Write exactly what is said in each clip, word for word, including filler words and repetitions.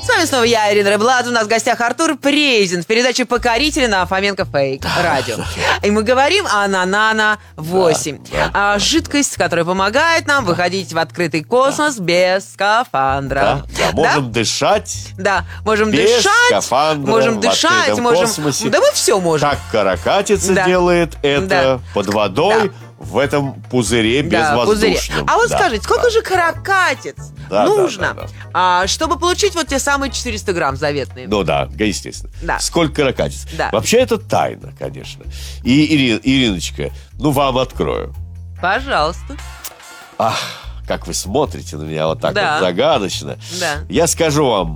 С вами снова я, Ирина Рейблат. У нас в гостях Артур Презин в передаче «Покорители» на Фоменко Фейк радио. И мы говорим о Нанана восемь. Да, да. Жидкость, которая помогает нам выходить в открытый космос да. без скафандра. Да, да, можем да? дышать. Да, можем без дышать. скафандра, можем дышать, можем. Космосе. Да мы все можем. Как каракатица да. делает это да. под водой. Да. В этом пузыре безвоздушном. Да, а вот да, скажите, сколько да. же каракатиц да, нужно, да, да, да. А, чтобы получить вот те самые четыреста грамм заветные? Ну да, естественно. Да. Сколько каракатиц? Да. Вообще это тайна, конечно. И, Ири, Ириночка, ну вам открою. Пожалуйста. Ах, как вы смотрите на меня вот так да. вот загадочно. Да. Я скажу вам,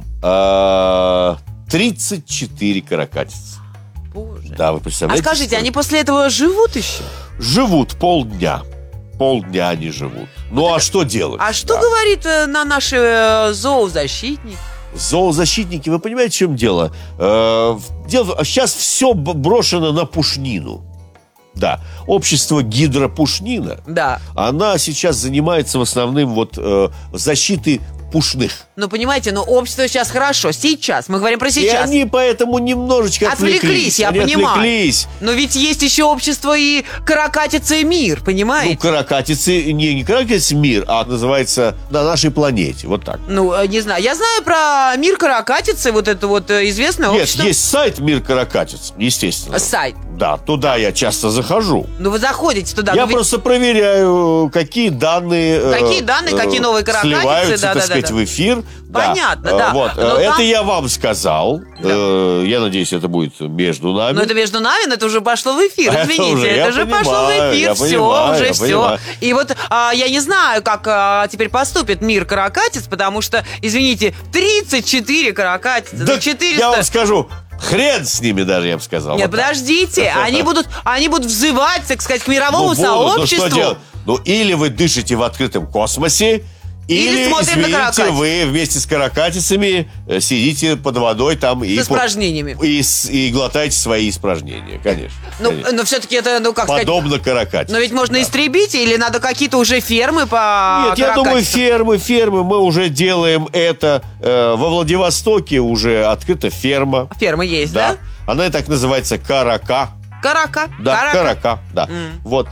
э, тридцать четыре каракатицы. Боже. Да, вы представляете? А скажите, они после этого живут еще? Живут полдня. Полдня они живут. Ну, а что делать? А что да. говорит э, на наши э, зоозащитники? Зоозащитники, вы понимаете, в чем дело? Э, дело? Сейчас все брошено на пушнину. Да, общество гидропушнина. Да. Она сейчас занимается в основном вот э, защитой пушных. Ну, понимаете, ну, общество сейчас хорошо. Сейчас. Мы говорим про сейчас. И они поэтому немножечко отвлеклись. Отвлеклись, я они понимаю. Отвлеклись. Но ведь есть еще общество и каракатица и мир, понимаете? Ну, каракатицы, не, не каракатица мир, а называется на нашей планете. Вот так. Ну, не знаю. Я знаю про мир каракатицы, вот это вот известное Нет, общество. есть сайт «Мир каракатиц», естественно. Сайт? Да, туда я часто захожу. Ну, вы заходите туда. Я ну, просто ведь... проверяю, какие данные... Какие данные, э, какие новые каракатицы. Сливаются, да, так да, сказать, да, да. в эфир. Понятно, да. да. Вот. Это там... я вам сказал. Да. Я надеюсь, это будет между нами. Но это между нами, но это уже пошло в эфир. Извините, это уже, это уже понимаю, пошло в эфир. Все, понимаю, уже все. Понимаю. И вот а, я не знаю, как а, теперь поступит мир каракатиц, потому что, извините, тридцать четыре каракатицы. Да, четыреста... я вам скажу, хрен с ними даже, я бы сказал. Нет, вот подождите, они будут, они будут взывать, так сказать, к мировому ну, сообществу. Ну, что делать? Ну, или вы дышите в открытом космосе, Или, или извините, вы вместе с каракатицами сидите под водой там и, с испражнениями. И, и глотаете свои испражнения, конечно. Ну, конечно. но все-таки это, ну, как подобно сказать... каракатицам. Но ведь можно да. истребить, или надо какие-то уже фермы по Нет, я думаю, фермы, фермы. Мы уже делаем это. Э, во Владивостоке уже открыта ферма. Ферма есть, да? да? Она так называется Карака. Карака. Да, карака, карака, да. Mm. Вот.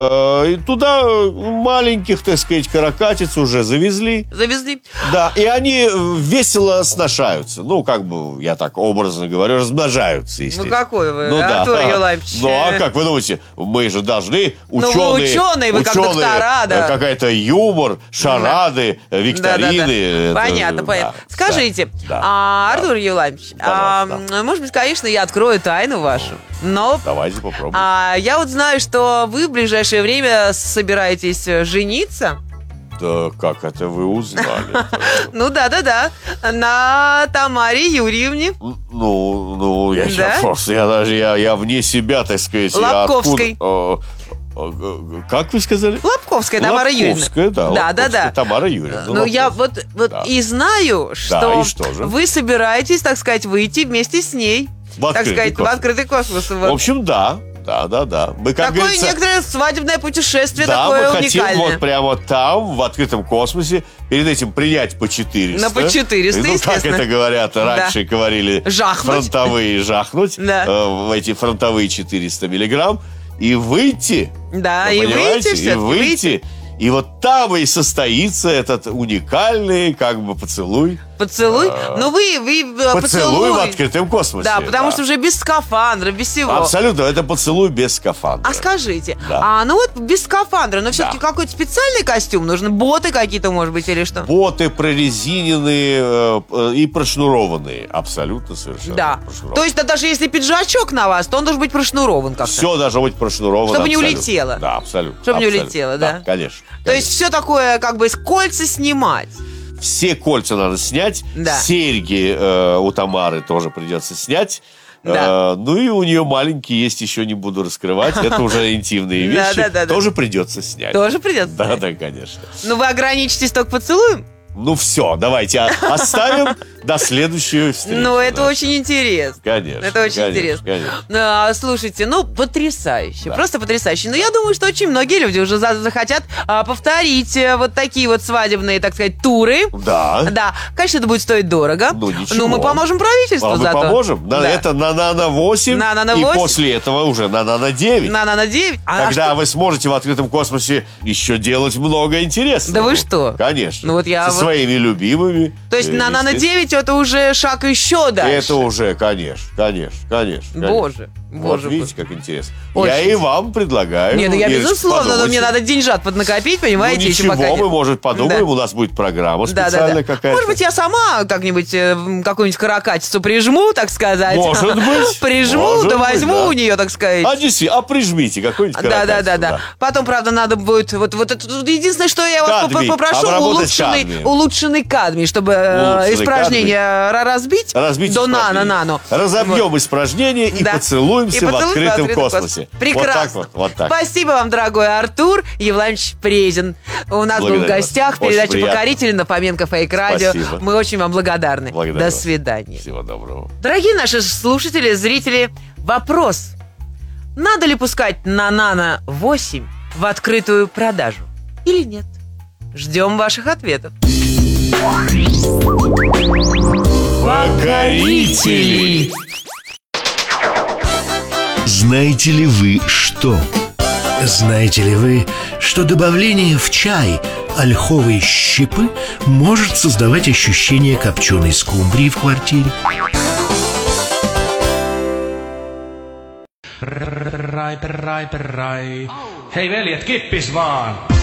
И туда маленьких, так сказать, каракатиц уже завезли. Завезли. Да, и они весело сношаются. Ну, как бы, я так образно говорю, размножаются, естественно. Ну, какой вы, ну, Артур да. Юлаевич. Ну, а как вы думаете, мы же должны, ученые... Ну, вы ученые, вы как доктора, да. Какая-то юмор, шарады, да. викторины. Да, да, да. Это, понятно, понятно. Да, Скажите, да, а, да. Артур Юлаевич, а, может быть, конечно, я открою тайну вашу, но... Давайте попробуем. А, я вот знаю, что вы в ближайшее время собираетесь жениться. Да как это вы узнали? Ну да-да-да, на Тамаре Юрьевне. Ну, ну, я просто, я даже, я, я вне себя, так сказать. Лобковской. Как вы сказали? Лобковская Тамара Юрьевна. Лобковская, да. Да, да, да. Тамара Юрьевна. Ну, я вот, вот да. и знаю, что, да, и что же? вы собираетесь, так сказать, выйти вместе с ней. В так сказать, космос. в открытый космос. В общем, да. Да, да, да. Мы, как такое говорится, некоторое свадебное путешествие, да, такое мы уникальное. хотим вот прямо там, в открытом космосе, перед этим принять по четыреста. На по четыреста, ну, естественно. как это говорят, раньше да. говорили, жахнуть. фронтовые жахнуть, да. э, эти фронтовые четыреста миллиграмм, и выйти. Да, и выйти, и выйти. И вот там и состоится этот уникальный, как бы, поцелуй. Поцелуй? А, ну вы, вы поцелуй, поцелуй в открытом космосе. Да, потому да. что уже без скафандра, без всего. Абсолютно, это поцелуй без скафандра. А скажите, да. а ну вот без скафандра, но все-таки да. какой-то специальный костюм нужен? Боты какие-то, может быть, или что? Боты прорезиненные э, и прошнурованные. Абсолютно совершенно. Да. То есть, да, даже если пиджачок на вас, то он должен быть прошнурован как-то. Все должно быть прошнуровано. Чтобы абсолютно. не улетело. Да, абсолютно. Чтобы абсолютно. не улетело, да? Да, конечно. То конечно. есть все такое, как бы, с кольца снимать. Все кольца надо снять. Да. Серьги э, у Тамары тоже придется снять. Да. Э, ну и у нее маленькие есть, еще не буду раскрывать. Это уже интимные вещи. Тоже придется снять. Тоже придется Да, снять? да, конечно. Ну вы ограничитесь только поцелуем? Ну все, давайте оставим до следующей встречи. Ну, это да. очень интересно. Конечно. Это очень конечно, интересно. Конечно. А, слушайте, ну, потрясающе. Да. Просто потрясающе. Но я думаю, что очень многие люди уже за- захотят а, повторить э, вот такие вот свадебные, так сказать, туры. Да. Да. Конечно, это будет стоить дорого. Ну, ничего. Но мы поможем правительству А мы зато. поможем. На- Да. Это на Нано восемь. На Нано И восемь. после этого уже на Нано девять. На Нано девять. А Когда что? вы сможете в открытом космосе еще делать много интересного. Да вы что? Конечно. Ну вот я Со вот- своими любимыми. То есть Э, на Нано естественно. девять это уже шаг еще дальше. Это уже, конечно, конечно, конечно. конечно. Боже, Вот боже видите, мой. как интересно. Очень Я и вам предлагаю. Не, ну я Ирочка, безусловно, но подумайте. мне надо деньжат поднакопить, Ну понимаете, еще ничего, пока нет. мы, может, подумаем, Да. у нас будет программа Да, да, специальная да. какая-то. Может быть, я сама как-нибудь э, м, какую-нибудь каракатицу прижму, так сказать. Может быть. Прижму, Может да быть, возьму да. у нее, так сказать. А, действительно, а прижмите какой-нибудь Да, да, да, каракатицу, да. Потом, правда, надо будет вот, вот это тут единственное, что я вас Кадмий. поп- попрошу, Обработать улучшенный, кадмием. улучшенный кадмий, чтобы э, Улучшенный испражнение ра- разбить, Разбить до испражнение. нано-нано. Разобьем испражнение и Да. поцелуемся И в поцелуемся открытом в открытом космосе. Прекрасно. Вот так вот, вот так. Спасибо вам, дорогой Артур Евламович Презин. У нас был в Благодарю гостях вас. Очень передача приятно. «Покорители» на Фоменко Фейк Радио. Спасибо. Мы очень вам благодарны. Благодарю До вас. свидания. Всего доброго. Дорогие наши слушатели, зрители, вопрос. Надо ли пускать на Нано восемь в открытую продажу или нет? Ждем ваших ответов. Покорители. Знаете ли вы что? Знаете ли вы, что добавление в чай ольховой щепы может создавать ощущение копченой скумбрии в квартире? Perrai, perrai, perrai. Hei veljet, kippis vaan!